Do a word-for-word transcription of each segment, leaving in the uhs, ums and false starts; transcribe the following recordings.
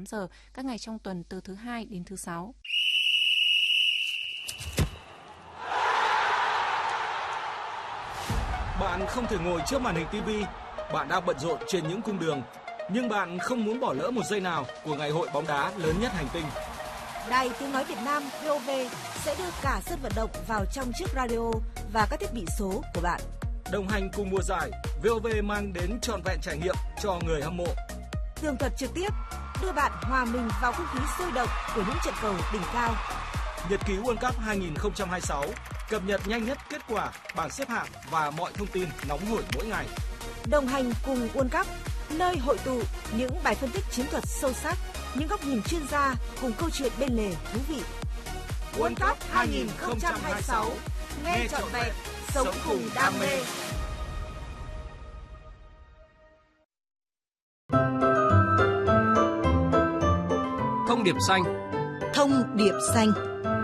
tám giờ các ngày trong tuần từ thứ hai đến thứ sáu. Bạn không thể ngồi trước màn hình ti vi, bạn đang bận rộn trên những cung đường, nhưng bạn không muốn bỏ lỡ một giây nào của ngày hội bóng đá lớn nhất hành tinh. Đài Tiếng nói Việt Nam vê o vê sẽ đưa cả sân vận động vào trong chiếc radio và các thiết bị số của bạn. Đồng hành cùng mùa giải, vê o vê mang đến trọn vẹn trải nghiệm cho người hâm mộ. Tường thuật trực tiếp, đưa bạn hòa mình vào không khí sôi động của những trận cầu đỉnh cao. Nhật ký World Cup hai không hai sáu, cập nhật nhanh nhất kết quả, bảng xếp hạng và mọi thông tin nóng hổi mỗi ngày. Đồng hành cùng World Cup, nơi hội tụ những bài phân tích chiến thuật sâu sắc, những góc nhìn chuyên gia cùng câu chuyện bên lề thú vị. World Cup hai không hai sáu, nghe trọn vẹn, sống cùng đam mê. Thông điệp xanh. Thông điệp xanh.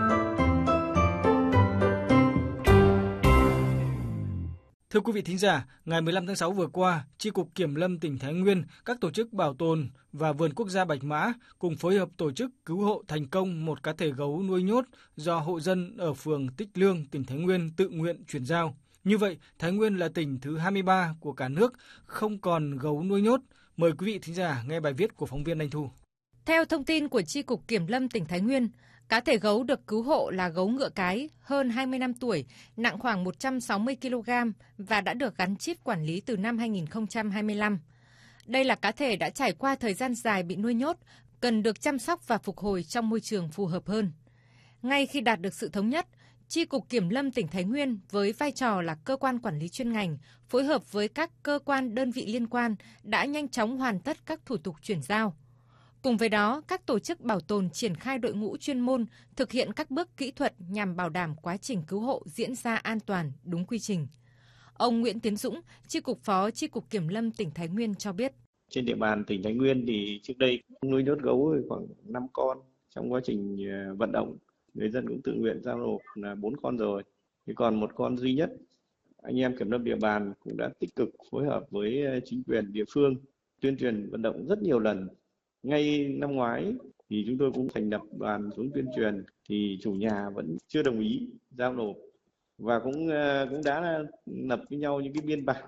Thưa quý vị thính giả, ngày mười lăm tháng sáu vừa qua, Chi cục Kiểm lâm tỉnh Thái Nguyên, các tổ chức bảo tồn và vườn quốc gia Bạch Mã cùng phối hợp tổ chức cứu hộ thành công một cá thể gấu nuôi nhốt do hộ dân ở phường Tích Lương, tỉnh Thái Nguyên tự nguyện chuyển giao. Như vậy, Thái Nguyên là tỉnh thứ hai mươi ba của cả nước không còn gấu nuôi nhốt. Mời quý vị thính giả nghe bài viết của phóng viên Anh Thu. Theo thông tin của Chi cục Kiểm lâm tỉnh Thái Nguyên, cá thể gấu được cứu hộ là gấu ngựa cái, hơn hai mươi năm tuổi, nặng khoảng một trăm sáu mươi ki lô gam và đã được gắn chip quản lý từ năm hai không hai lăm. Đây là cá thể đã trải qua thời gian dài bị nuôi nhốt, cần được chăm sóc và phục hồi trong môi trường phù hợp hơn. Ngay khi đạt được sự thống nhất, Chi cục Kiểm lâm tỉnh Thái Nguyên với vai trò là cơ quan quản lý chuyên ngành, phối hợp với các cơ quan đơn vị liên quan đã nhanh chóng hoàn tất các thủ tục chuyển giao. Cùng với đó, các tổ chức bảo tồn triển khai đội ngũ chuyên môn thực hiện các bước kỹ thuật nhằm bảo đảm quá trình cứu hộ diễn ra an toàn, đúng quy trình. Ông Nguyễn Tiến Dũng, Chi cục Phó Chi cục Kiểm lâm tỉnh Thái Nguyên cho biết. Trên địa bàn tỉnh Thái Nguyên thì trước đây nuôi nhốt gấu khoảng năm con. Trong quá trình vận động, người dân cũng tự nguyện giao nộp là bốn con rồi. Thì còn một con duy nhất. Anh em kiểm lâm địa bàn cũng đã tích cực phối hợp với chính quyền địa phương, tuyên truyền vận động rất nhiều lần. Ngay năm ngoái thì chúng tôi cũng thành lập đoàn xuống tuyên truyền thì chủ nhà vẫn chưa đồng ý giao nộp và cũng cũng đã lập với nhau những cái biên bản.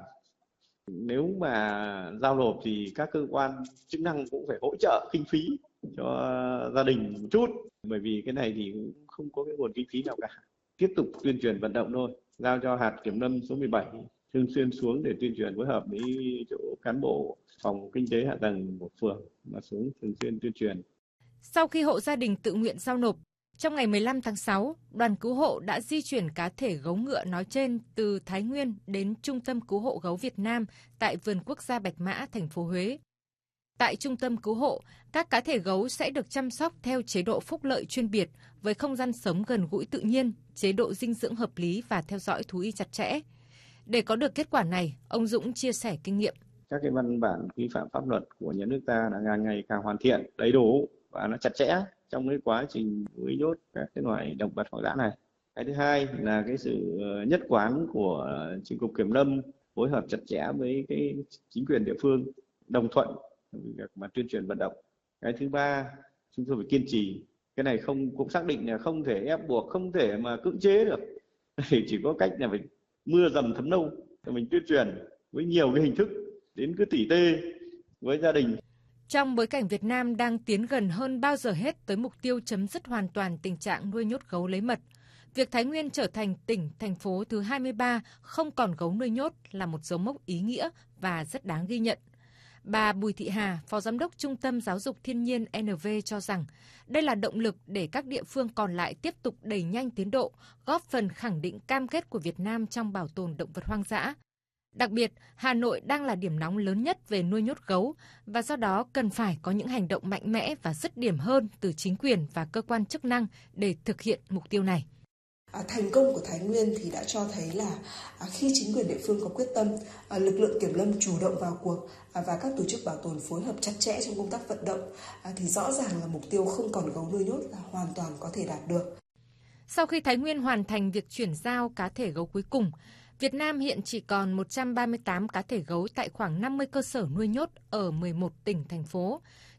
Nếu mà giao nộp thì các cơ quan chức năng cũng phải hỗ trợ kinh phí cho gia đình một chút, bởi vì cái này thì cũng không có cái nguồn kinh phí nào cả. Tiếp tục tuyên truyền vận động thôi, giao cho hạt kiểm lâm số mười bảy thường xuyên xuống để tuyên truyền phối hợp với chỗ cán bộ phòng kinh tế hạ tầng của phường mà xuống thường xuyên tuyên truyền. Sau khi hộ gia đình tự nguyện giao nộp, trong ngày mười lăm tháng sáu, đoàn cứu hộ đã di chuyển cá thể gấu ngựa nói trên từ Thái Nguyên đến Trung tâm Cứu hộ Gấu Việt Nam tại Vườn Quốc gia Bạch Mã, thành phố Huế. Tại Trung tâm Cứu hộ, các cá thể gấu sẽ được chăm sóc theo chế độ phúc lợi chuyên biệt với không gian sống gần gũi tự nhiên, chế độ dinh dưỡng hợp lý và theo dõi thú y chặt chẽ. Để có được kết quả này, ông Dũng chia sẻ kinh nghiệm. Các cái văn bản quy phạm pháp luật của nhà nước ta là ngày ngày càng hoàn thiện, đầy đủ và nó chặt chẽ trong cái quá trình nuôi nhốt các cái loài động vật hoang dã này. Cái thứ hai là cái sự nhất quán của Chi cục Kiểm lâm phối hợp chặt chẽ với cái chính quyền địa phương, đồng thuận việc mà tuyên truyền vận động. Cái thứ ba, chúng tôi phải kiên trì. Cái này không cũng xác định là không thể ép buộc, không thể mà cưỡng chế được. Chỉ có cách là phải mưa dầm thấm lâu, mình tuyên truyền với nhiều cái hình thức đến cứ tỉ tê với gia đình. Trong bối cảnh Việt Nam đang tiến gần hơn bao giờ hết tới mục tiêu chấm dứt hoàn toàn tình trạng nuôi nhốt gấu lấy mật, việc Thái Nguyên trở thành tỉnh, thành phố thứ hai mươi ba không còn gấu nuôi nhốt là một dấu mốc ý nghĩa và rất đáng ghi nhận. Bà Bùi Thị Hà, Phó Giám đốc Trung tâm Giáo dục Thiên nhiên en vê cho rằng đây là động lực để các địa phương còn lại tiếp tục đẩy nhanh tiến độ, góp phần khẳng định cam kết của Việt Nam trong bảo tồn động vật hoang dã. Đặc biệt, Hà Nội đang là điểm nóng lớn nhất về nuôi nhốt gấu và do đó cần phải có những hành động mạnh mẽ và dứt điểm hơn từ chính quyền và cơ quan chức năng để thực hiện mục tiêu này. À, thành công của Thái Nguyên thì đã cho thấy là à, khi chính quyền địa phương có quyết tâm, à, lực lượng kiểm lâm chủ động vào cuộc à, và các tổ chức bảo tồn phối hợp chặt chẽ trong công tác vận động à, thì rõ ràng là mục tiêu không còn gấu nuôi nhốt là hoàn toàn có thể đạt được. Sau khi Thái Nguyên hoàn thành việc chuyển giao cá thể gấu cuối cùng, Việt Nam hiện chỉ còn một trăm ba mươi tám cá thể gấu tại khoảng năm mươi cơ sở nuôi nhốt ở mười một tỉnh, thành phố.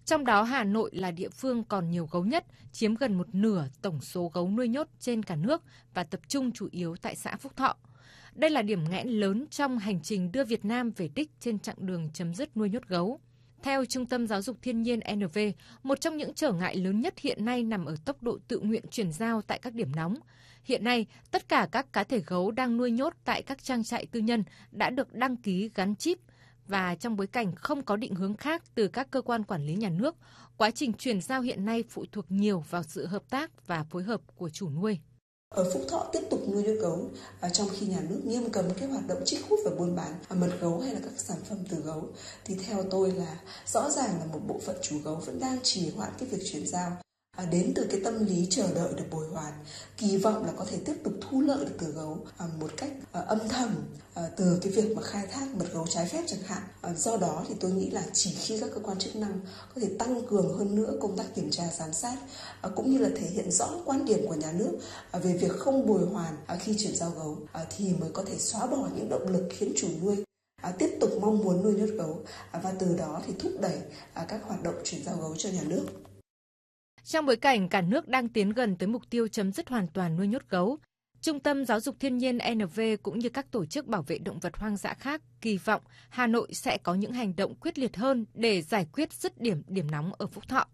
Trong đó Hà Nội là địa phương còn nhiều gấu nhất, chiếm gần một nửa tổng số gấu nuôi nhốt trên cả nước và tập trung chủ yếu tại xã Phúc Thọ. Đây là điểm nghẽn lớn trong hành trình đưa Việt Nam về đích trên chặng đường chấm dứt nuôi nhốt gấu. Theo Trung tâm Giáo dục Thiên nhiên en vê, một trong những trở ngại lớn nhất hiện nay nằm ở tốc độ tự nguyện chuyển giao tại các điểm nóng. Hiện nay, tất cả các cá thể gấu đang nuôi nhốt tại các trang trại tư nhân đã được đăng ký gắn chip, và trong bối cảnh không có định hướng khác từ các cơ quan quản lý nhà nước, quá trình chuyển giao hiện nay phụ thuộc nhiều vào sự hợp tác và phối hợp của chủ nuôi. Ở Phúc Thọ tiếp tục nuôi nhốt gấu, à, trong khi nhà nước nghiêm cấm cái hoạt động trích hút và buôn bán à, mật gấu hay là các sản phẩm từ gấu, thì theo tôi là rõ ràng là một bộ phận chủ gấu vẫn đang trì hoãn cái việc chuyển giao. À, đến từ cái tâm lý chờ đợi được bồi hoàn, kỳ vọng là có thể tiếp tục thu lợi được từ gấu à, một cách à, âm thầm à, từ cái việc mà khai thác mật gấu trái phép chẳng hạn. À, do đó thì tôi nghĩ là chỉ khi các cơ quan chức năng có thể tăng cường hơn nữa công tác kiểm tra giám sát à, cũng như là thể hiện rõ quan điểm của nhà nước à, về việc không bồi hoàn à, khi chuyển giao gấu à, thì mới có thể xóa bỏ những động lực khiến chủ nuôi à, tiếp tục mong muốn nuôi nhốt gấu à, và từ đó thì thúc đẩy à, các hoạt động chuyển giao gấu cho nhà nước. Trong bối cảnh cả nước đang tiến gần tới mục tiêu chấm dứt hoàn toàn nuôi nhốt gấu, Trung tâm Giáo dục Thiên nhiên en vê cũng như các tổ chức bảo vệ động vật hoang dã khác kỳ vọng Hà Nội sẽ có những hành động quyết liệt hơn để giải quyết dứt điểm điểm nóng ở Phúc Thọ.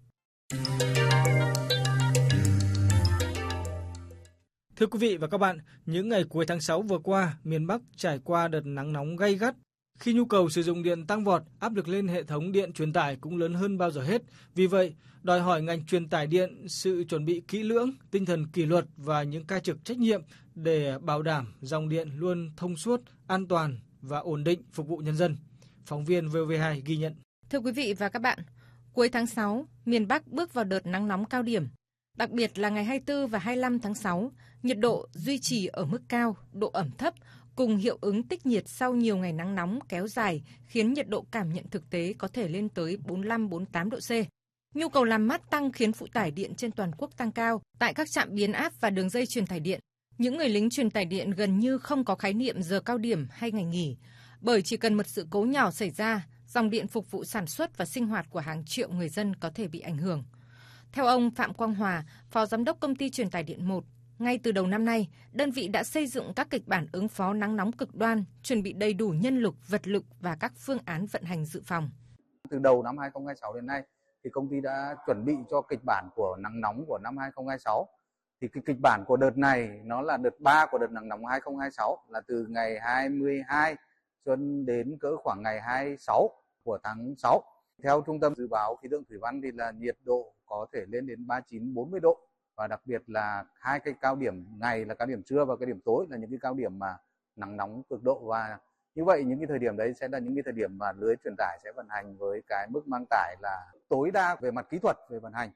Thưa quý vị và các bạn, những ngày cuối tháng sáu vừa qua, miền Bắc trải qua đợt nắng nóng gay gắt. Khi nhu cầu sử dụng điện tăng vọt, áp lực lên hệ thống điện truyền tải cũng lớn hơn bao giờ hết. Vì vậy, đòi hỏi ngành truyền tải điện sự chuẩn bị kỹ lưỡng, tinh thần kỷ luật và những ca trực trách nhiệm để bảo đảm dòng điện luôn thông suốt, an toàn và ổn định phục vụ nhân dân. Phóng viên vê o vê hai ghi nhận. Thưa quý vị và các bạn, cuối tháng sáu, miền Bắc bước vào đợt nắng nóng cao điểm. Đặc biệt là ngày hai mươi tư và hai mươi lăm tháng sáu, nhiệt độ duy trì ở mức cao, độ ẩm thấp, cùng hiệu ứng tích nhiệt sau nhiều ngày nắng nóng kéo dài khiến nhiệt độ cảm nhận thực tế có thể lên tới bốn mươi lăm đến bốn mươi tám độ C. Nhu cầu làm mát tăng khiến phụ tải điện trên toàn quốc tăng cao tại các trạm biến áp và đường dây truyền tải điện. Những người lính truyền tải điện gần như không có khái niệm giờ cao điểm hay ngày nghỉ, bởi chỉ cần một sự cố nhỏ xảy ra, dòng điện phục vụ sản xuất và sinh hoạt của hàng triệu người dân có thể bị ảnh hưởng. Theo ông Phạm Quang Hòa, Phó Giám đốc Công ty Truyền tải điện một, ngay từ đầu năm nay, đơn vị đã xây dựng các kịch bản ứng phó nắng nóng cực đoan, chuẩn bị đầy đủ nhân lực, vật lực và các phương án vận hành dự phòng. Từ đầu năm hai không hai sáu đến nay, thì công ty đã chuẩn bị cho kịch bản của nắng nóng của năm hai không hai sáu. Thì cái kịch bản của đợt này nó là đợt ba của đợt nắng nóng hai không hai sáu, là từ ngày hai mươi hai cho đến cỡ khoảng ngày hai mươi sáu của tháng sáu. Theo Trung tâm Dự báo Khí tượng Thủy văn thì là nhiệt độ có thể lên đến ba mươi chín đến bốn mươi độ. Và đặc biệt là hai cái cao điểm ngày là cao điểm trưa và cái điểm tối là những cái cao điểm mà nắng nóng cực độ, và như vậy những cái thời điểm đấy sẽ là những cái thời điểm mà lưới truyền tải sẽ vận hành với cái mức mang tải là tối đa về mặt kỹ thuật về vận hành.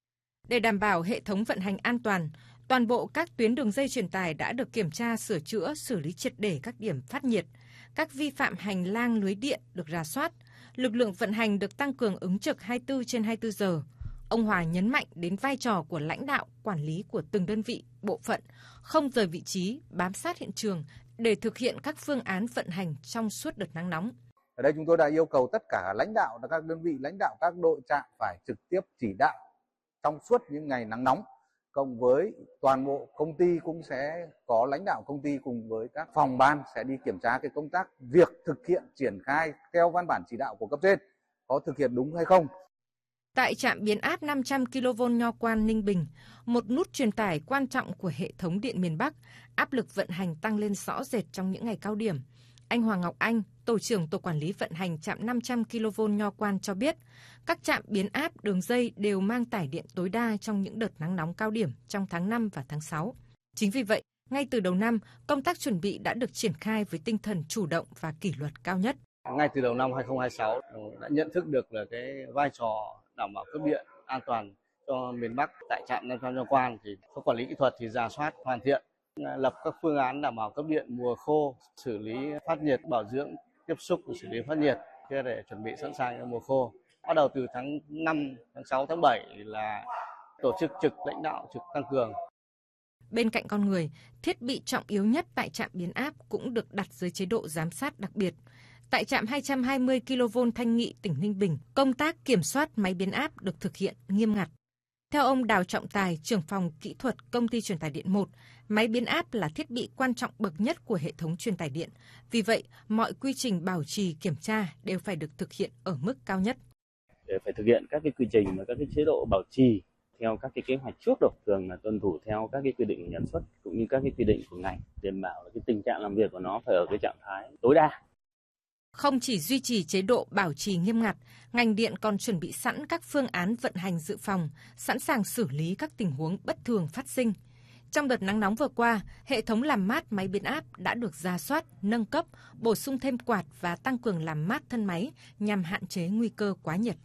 Để đảm bảo hệ thống vận hành an toàn, toàn bộ các tuyến đường dây truyền tải đã được kiểm tra, sửa chữa, xử lý triệt để các điểm phát nhiệt. Các vi phạm hành lang lưới điện được rà soát, lực lượng vận hành được tăng cường ứng trực hai mươi tư trên hai mươi tư giờ. Ông Hòa nhấn mạnh đến vai trò của lãnh đạo, quản lý của từng đơn vị, bộ phận, không rời vị trí, bám sát hiện trường để thực hiện các phương án vận hành trong suốt đợt nắng nóng. Ở đây chúng tôi đã yêu cầu tất cả lãnh đạo, các đơn vị lãnh đạo các đội trạm phải trực tiếp chỉ đạo trong suốt những ngày nắng nóng. Cộng với toàn bộ công ty cũng sẽ có lãnh đạo công ty cùng với các phòng ban sẽ đi kiểm tra cái công tác việc thực hiện triển khai theo văn bản chỉ đạo của cấp trên có thực hiện đúng hay không. Tại trạm biến áp năm trăm ki lô vôn Nho Quan, Ninh Bình, một nút truyền tải quan trọng của hệ thống điện miền Bắc, áp lực vận hành tăng lên rõ rệt trong những ngày cao điểm. Anh Hoàng Ngọc Anh, Tổ trưởng Tổ quản lý vận hành trạm năm trăm ki lô vôn Nho Quan cho biết, các trạm biến áp đường dây đều mang tải điện tối đa trong những đợt nắng nóng cao điểm trong tháng năm và tháng sáu. Chính vì vậy, ngay từ đầu năm, công tác chuẩn bị đã được triển khai với tinh thần chủ động và kỷ luật cao nhất. Ngay từ đầu năm hai không hai sáu đã nhận thức được là cái vai trò đảm bảo cấp điện an toàn cho miền Bắc tại trạm năm trăm Nho Quan, thì các quản lý kỹ thuật thì rà soát hoàn thiện, lập các phương án đảm bảo cấp điện mùa khô, xử lý phát nhiệt, bảo dưỡng tiếp xúc và xử lý phát nhiệt để chuẩn bị sẵn sàng cho mùa khô. Bắt đầu từ tháng năm, tháng sáu, tháng bảy là tổ chức trực lãnh đạo trực tăng cường. Bên cạnh con người, thiết bị trọng yếu nhất tại trạm biến áp cũng được đặt dưới chế độ giám sát đặc biệt. Tại trạm hai trăm hai mươi ki lô vôn Thanh Nghị, tỉnh Ninh Bình, công tác kiểm soát máy biến áp được thực hiện nghiêm ngặt. Theo ông Đào Trọng Tài, trưởng phòng kỹ thuật Công ty Truyền tải điện một, máy biến áp là thiết bị quan trọng bậc nhất của hệ thống truyền tải điện. Vì vậy, mọi quy trình bảo trì kiểm tra đều phải được thực hiện ở mức cao nhất. Để phải thực hiện các cái quy trình và các cái chế độ bảo trì theo các cái kế hoạch trước rồi, thường là tuân thủ theo các cái quy định của nhà xuất cũng như các cái quy định của ngành, đảm bảo cái tình trạng làm việc của nó phải ở cái trạng thái tối đa. Không chỉ duy trì chế độ bảo trì nghiêm ngặt, ngành điện còn chuẩn bị sẵn các phương án vận hành dự phòng, sẵn sàng xử lý các tình huống bất thường phát sinh. Trong đợt nắng nóng vừa qua, hệ thống làm mát máy biến áp đã được rà soát, nâng cấp, bổ sung thêm quạt và tăng cường làm mát thân máy nhằm hạn chế nguy cơ quá nhiệt.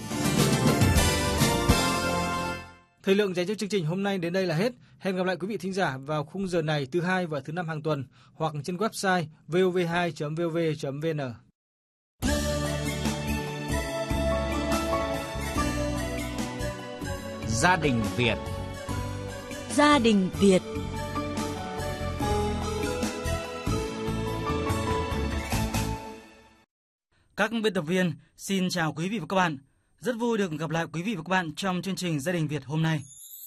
Thời lượng dành cho chương trình hôm nay đến đây là hết. Hẹn gặp lại quý vị thính giả vào khung giờ này thứ hai và thứ năm hàng tuần hoặc trên website vov hai chấm vov chấm vn. Gia đình Việt. Gia đình Việt. Các biên tập viên xin chào quý vị và các bạn. Rất vui được gặp lại quý vị và các bạn trong chương trình Gia đình Việt hôm nay.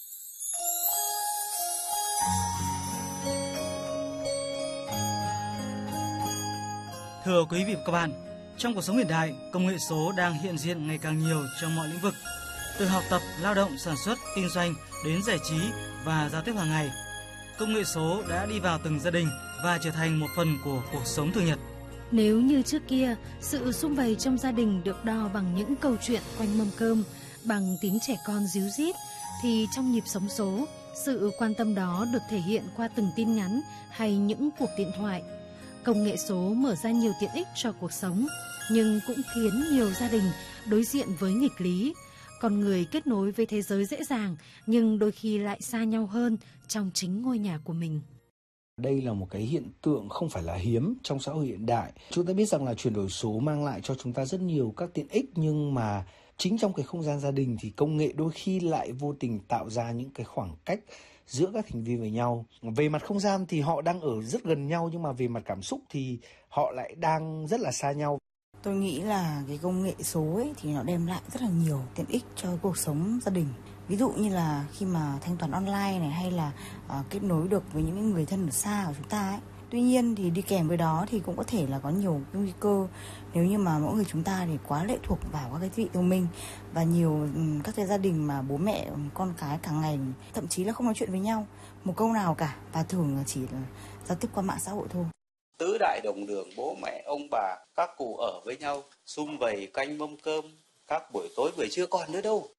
Thưa quý vị và các bạn, trong cuộc sống hiện đại, công nghệ số đang hiện diện ngày càng nhiều trong mọi lĩnh vực. Từ học tập, lao động, sản xuất, kinh doanh đến giải trí và giao tiếp hàng ngày, công nghệ số đã đi vào từng gia đình và trở thành một phần của cuộc sống thường nhật. Nếu như trước kia, sự sum vầy trong gia đình được đo bằng những câu chuyện quanh mâm cơm, bằng tiếng trẻ con ríu rít, thì trong nhịp sống số, sự quan tâm đó được thể hiện qua từng tin nhắn hay những cuộc điện thoại. Công nghệ số mở ra nhiều tiện ích cho cuộc sống, nhưng cũng khiến nhiều gia đình đối diện với nghịch lý. Con người kết nối với thế giới dễ dàng, nhưng đôi khi lại xa nhau hơn trong chính ngôi nhà của mình. Đây là một cái hiện tượng không phải là hiếm trong xã hội hiện đại. Chúng ta biết rằng là chuyển đổi số mang lại cho chúng ta rất nhiều các tiện ích, nhưng mà chính trong cái không gian gia đình thì công nghệ đôi khi lại vô tình tạo ra những cái khoảng cách giữa các thành viên với nhau. Về mặt không gian thì họ đang ở rất gần nhau, nhưng mà về mặt cảm xúc thì họ lại đang rất là xa nhau. Tôi nghĩ là cái công nghệ số ấy thì nó đem lại rất là nhiều tiện ích cho cuộc sống gia đình. Ví dụ như là khi mà thanh toán online này, hay là uh, kết nối được với những người thân ở xa của chúng ta ấy. Tuy nhiên thì đi kèm với đó thì cũng có thể là có nhiều cái nguy cơ nếu như mà mỗi người chúng ta thì quá lệ thuộc vào các cái thiết bị thông minh, và nhiều um, các cái gia đình mà bố mẹ con cái cả ngày thậm chí là không nói chuyện với nhau một câu nào cả, và thường là chỉ là giao tiếp qua mạng xã hội thôi. Tứ đại đồng đường, bố mẹ ông bà các cụ ở với nhau, sum vầy canh mâm cơm các buổi tối buổi trưa còn nữa đâu.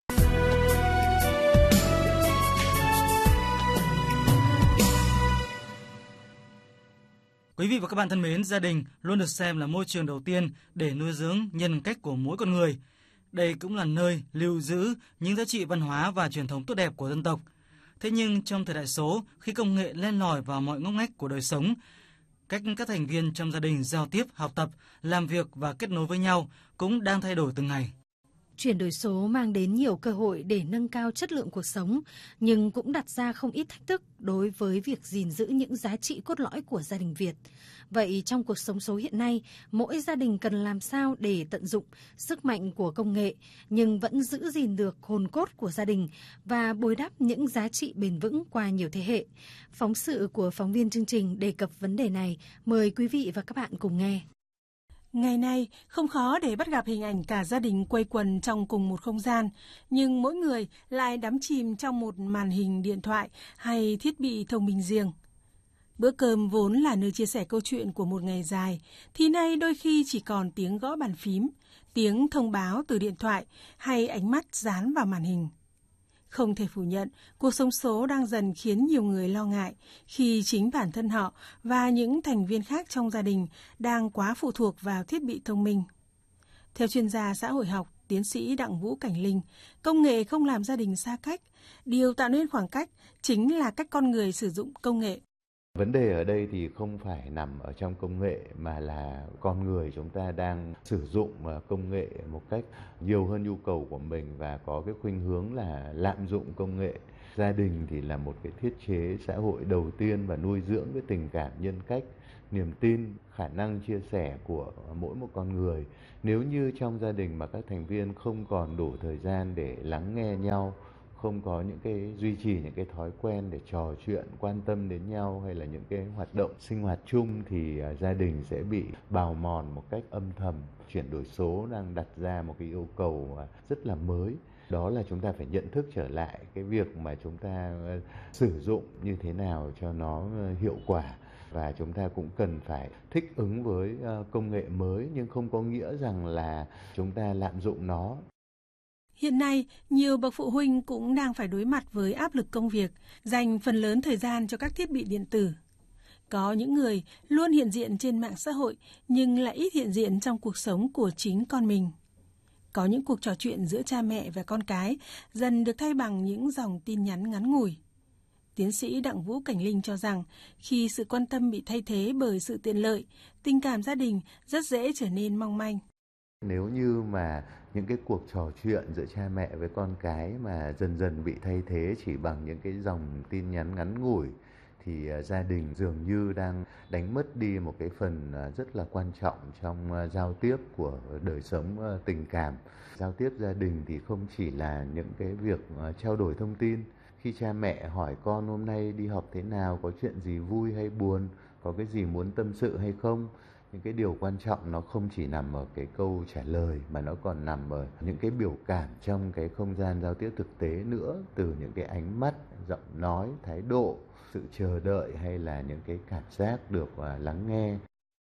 Quý vị và các bạn thân mến, gia đình luôn được xem là môi trường đầu tiên để nuôi dưỡng nhân cách của mỗi con người. Đây cũng là nơi lưu giữ những giá trị văn hóa và truyền thống tốt đẹp của dân tộc. Thế nhưng trong thời đại số, khi công nghệ len lỏi vào mọi ngóc ngách của đời sống, cách các thành viên trong gia đình giao tiếp, học tập, làm việc và kết nối với nhau cũng đang thay đổi từng ngày. Chuyển đổi số mang đến nhiều cơ hội để nâng cao chất lượng cuộc sống, nhưng cũng đặt ra không ít thách thức đối với việc gìn giữ những giá trị cốt lõi của gia đình Việt. Vậy trong cuộc sống số hiện nay, mỗi gia đình cần làm sao để tận dụng sức mạnh của công nghệ, nhưng vẫn giữ gìn được hồn cốt của gia đình và bồi đắp những giá trị bền vững qua nhiều thế hệ? Phóng sự của phóng viên chương trình đề cập vấn đề này. Mời quý vị và các bạn cùng nghe. Ngày nay, không khó để bắt gặp hình ảnh cả gia đình quây quần trong cùng một không gian, nhưng mỗi người lại đắm chìm trong một màn hình điện thoại hay thiết bị thông minh riêng. Bữa cơm vốn là nơi chia sẻ câu chuyện của một ngày dài, thì nay đôi khi chỉ còn tiếng gõ bàn phím, tiếng thông báo từ điện thoại hay ánh mắt dán vào màn hình. Không thể phủ nhận, cuộc sống số đang dần khiến nhiều người lo ngại khi chính bản thân họ và những thành viên khác trong gia đình đang quá phụ thuộc vào thiết bị thông minh. Theo chuyên gia xã hội học, tiến sĩ Đặng Vũ Cảnh Linh, công nghệ không làm gia đình xa cách. Điều tạo nên khoảng cách chính là cách con người sử dụng công nghệ. Vấn đề ở đây thì không phải nằm ở trong công nghệ, mà là con người chúng ta đang sử dụng công nghệ một cách nhiều hơn nhu cầu của mình và có cái khuynh hướng là lạm dụng công nghệ. Gia đình thì là một cái thiết chế xã hội đầu tiên và nuôi dưỡng cái tình cảm nhân cách niềm tin, khả năng chia sẻ của mỗi một con người. Nếu như trong gia đình mà các thành viên không còn đủ thời gian để lắng nghe nhau, không có những cái duy trì những cái thói quen để trò chuyện, quan tâm đến nhau hay là những cái hoạt động sinh hoạt chung thì gia đình sẽ bị bào mòn một cách âm thầm. Chuyển đổi số đang đặt ra một cái yêu cầu rất là mới. Đó là chúng ta phải nhận thức trở lại cái việc mà chúng ta sử dụng như thế nào cho nó hiệu quả. Và chúng ta cũng cần phải thích ứng với công nghệ mới nhưng không có nghĩa rằng là chúng ta lạm dụng nó. Hiện nay, nhiều bậc phụ huynh cũng đang phải đối mặt với áp lực công việc, dành phần lớn thời gian cho các thiết bị điện tử. Có những người luôn hiện diện trên mạng xã hội nhưng lại ít hiện diện trong cuộc sống của chính con mình. Có những cuộc trò chuyện giữa cha mẹ và con cái dần được thay bằng những dòng tin nhắn ngắn ngủi. Tiến sĩ Đặng Vũ Cảnh Linh cho rằng khi sự quan tâm bị thay thế bởi sự tiện lợi, tình cảm gia đình rất dễ trở nên mong manh. Nếu như mà những cái cuộc trò chuyện giữa cha mẹ với con cái mà dần dần bị thay thế chỉ bằng những cái dòng tin nhắn ngắn ngủi thì gia đình dường như đang đánh mất đi một cái phần rất là quan trọng trong giao tiếp của đời sống tình cảm. Giao tiếp gia đình thì không chỉ là những cái việc trao đổi thông tin. Khi cha mẹ hỏi con hôm nay đi học thế nào, có chuyện gì vui hay buồn, có cái gì muốn tâm sự hay không, những cái điều quan trọng nó không chỉ nằm ở cái câu trả lời mà nó còn nằm ở những cái biểu cảm trong cái không gian giao tiếp thực tế nữa, từ những cái ánh mắt, giọng nói, thái độ, sự chờ đợi hay là những cái cảm giác được lắng nghe.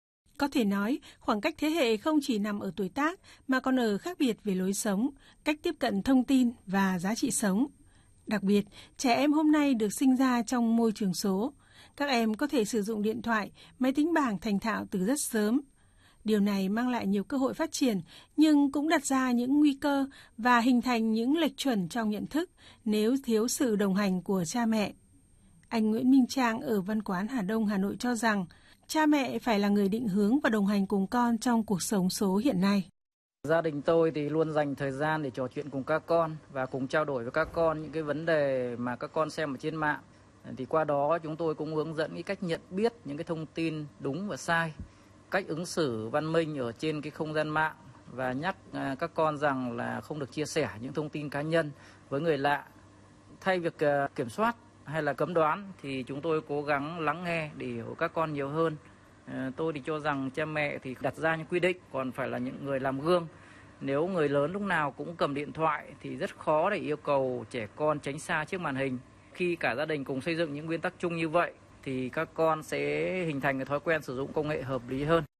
Có thể nói, khoảng cách thế hệ không chỉ nằm ở tuổi tác mà còn ở khác biệt về lối sống, cách tiếp cận thông tin và giá trị sống. Đặc biệt, trẻ em hôm nay được sinh ra trong môi trường số. Các em có thể sử dụng điện thoại, máy tính bảng thành thạo từ rất sớm. Điều này mang lại nhiều cơ hội phát triển, nhưng cũng đặt ra những nguy cơ và hình thành những lệch chuẩn trong nhận thức nếu thiếu sự đồng hành của cha mẹ. Anh Nguyễn Minh Trang ở Văn Quán Hà Đông, Hà Nội cho rằng cha mẹ phải là người định hướng và đồng hành cùng con trong cuộc sống số hiện nay. Gia đình tôi thì luôn dành thời gian để trò chuyện cùng các con và cùng trao đổi với các con những cái vấn đề mà các con xem ở trên mạng. Thì qua đó chúng tôi cũng hướng dẫn cái cách nhận biết những cái thông tin đúng và sai, cách ứng xử văn minh ở trên cái không gian mạng và nhắc các con rằng là không được chia sẻ những thông tin cá nhân với người lạ. Thay việc kiểm soát hay là cấm đoán thì chúng tôi cố gắng lắng nghe để hiểu các con nhiều hơn. Tôi thì cho rằng cha mẹ thì đặt ra những quy định, còn phải là những người làm gương. Nếu người lớn lúc nào cũng cầm điện thoại thì rất khó để yêu cầu trẻ con tránh xa chiếc màn hình. Khi cả gia đình cùng xây dựng những nguyên tắc chung như vậy thì các con sẽ hình thành cái thói quen sử dụng công nghệ hợp lý hơn.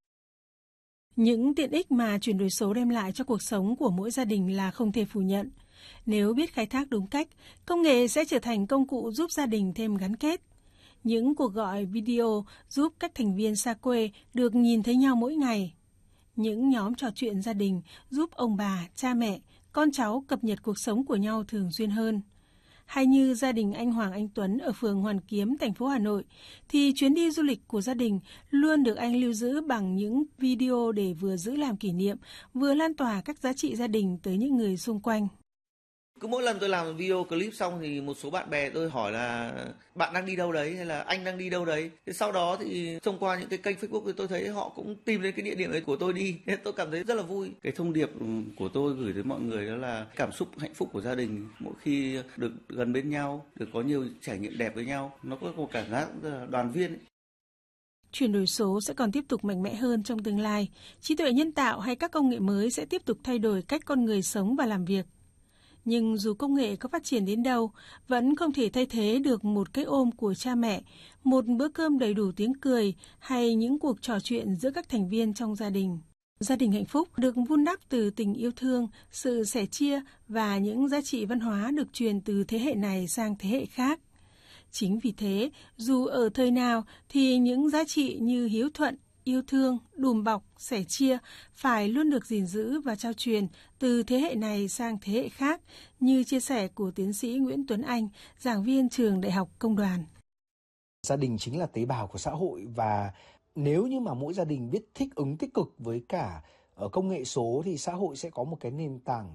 Những tiện ích mà chuyển đổi số đem lại cho cuộc sống của mỗi gia đình là không thể phủ nhận. Nếu biết khai thác đúng cách, công nghệ sẽ trở thành công cụ giúp gia đình thêm gắn kết. Những cuộc gọi video giúp các thành viên xa quê được nhìn thấy nhau mỗi ngày. Những nhóm trò chuyện gia đình giúp ông bà, cha mẹ, con cháu cập nhật cuộc sống của nhau thường xuyên hơn. Hay như gia đình anh Hoàng Anh Tuấn ở phường Hoàn Kiếm, thành phố Hà Nội, thì chuyến đi du lịch của gia đình luôn được anh lưu giữ bằng những video để vừa giữ làm kỷ niệm, vừa lan tỏa các giá trị gia đình tới những người xung quanh. Cứ mỗi lần tôi làm video clip xong thì một số bạn bè tôi hỏi là bạn đang đi đâu đấy hay là anh đang đi đâu đấy. Thế sau đó thì thông qua những cái kênh Facebook thì tôi thấy họ cũng tìm đến cái địa điểm ấy của tôi đi. Thế tôi cảm thấy rất là vui. Cái thông điệp của tôi gửi tới mọi người đó là cảm xúc hạnh phúc của gia đình mỗi khi được gần bên nhau, được có nhiều trải nghiệm đẹp với nhau. Nó có một cảm giác đoàn viên ấy. Chuyển đổi số sẽ còn tiếp tục mạnh mẽ hơn trong tương lai. Trí tuệ nhân tạo hay các công nghệ mới sẽ tiếp tục thay đổi cách con người sống và làm việc. Nhưng dù công nghệ có phát triển đến đâu, vẫn không thể thay thế được một cái ôm của cha mẹ, một bữa cơm đầy đủ tiếng cười hay những cuộc trò chuyện giữa các thành viên trong gia đình. Gia đình hạnh phúc được vun đắp từ tình yêu thương, sự sẻ chia và những giá trị văn hóa được truyền từ thế hệ này sang thế hệ khác. Chính vì thế, dù ở thời nào thì những giá trị như hiếu thuận, yêu thương, đùm bọc, sẻ chia phải luôn được gìn giữ và trao truyền từ thế hệ này sang thế hệ khác, như chia sẻ của tiến sĩ Nguyễn Tuấn Anh, giảng viên trường Đại học Công đoàn. Gia đình chính là tế bào của xã hội, và nếu như mà mỗi gia đình biết thích ứng tích cực với cả ở công nghệ số thì xã hội sẽ có một cái nền tảng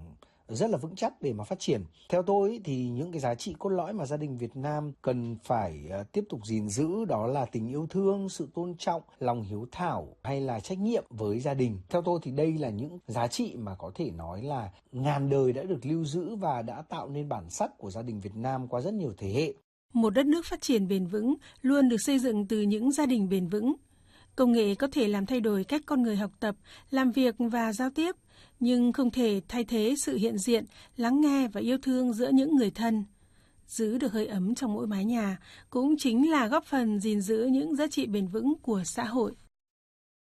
rất là vững chắc để mà phát triển. Theo tôi thì những cái giá trị cốt lõi mà gia đình Việt Nam cần phải tiếp tục gìn giữ đó là tình yêu thương, sự tôn trọng, lòng hiếu thảo hay là trách nhiệm với gia đình. Theo tôi thì đây là những giá trị mà có thể nói là ngàn đời đã được lưu giữ và đã tạo nên bản sắc của gia đình Việt Nam qua rất nhiều thế hệ. Một đất nước phát triển bền vững luôn được xây dựng từ những gia đình bền vững. Công nghệ có thể làm thay đổi cách con người học tập, làm việc và giao tiếp, nhưng không thể thay thế sự hiện diện, lắng nghe và yêu thương giữa những người thân. Giữ được hơi ấm trong mỗi mái nhà cũng chính là góp phần gìn giữ những giá trị bền vững của xã hội.